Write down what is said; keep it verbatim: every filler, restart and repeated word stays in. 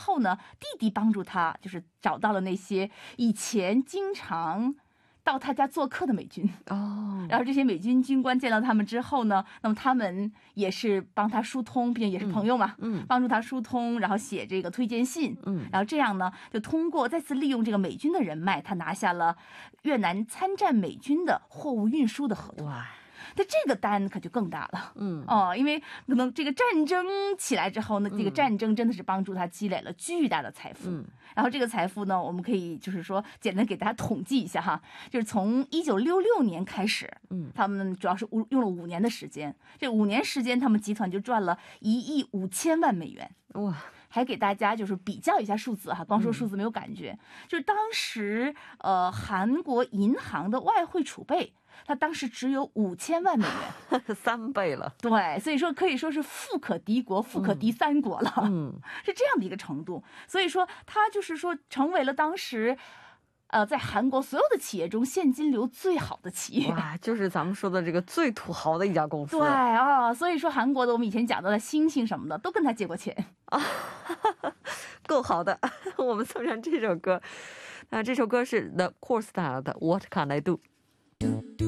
后呢，弟弟帮助他就是找到了那些以前经常到他家做客的美军哦，然后这些美军军官见到他们之后呢，那么他们也是帮他疏通，毕竟也是朋友嘛，嗯，帮助他疏通，然后写这个推荐信，嗯，然后这样呢，就通过再次利用这个美军的人脉，他拿下了越南参战美军的货物运输的合同。哇！但这个单可就更大了，嗯哦，因为可能这个战争起来之后呢，这个战争真的是帮助他积累了巨大的财富，嗯，然后这个财富呢，我们可以就是说简单给大家统计一下哈，就是从一九六六年开始，嗯，他们主要是用了五年的时间，这五年时间他们集团就赚了一亿五千万美元，哇！还给大家就是比较一下数字哈，光说数字没有感觉，嗯，就是当时呃韩国银行的外汇储备，它当时只有五千万美元，三倍了。对，所以说可以说是富可敌国，富可敌三国了，嗯，是这样的一个程度。所以说它就是说成为了当时呃，在韩国所有的企业中现金流最好的企业。哇，就是咱们说的这个最土豪的一家公司。对啊，所以说韩国的我们以前讲到的星星什么的都跟他借过钱啊，够好的。我们送上这首歌，那这首歌是 The Core Style 的 What Can I Do。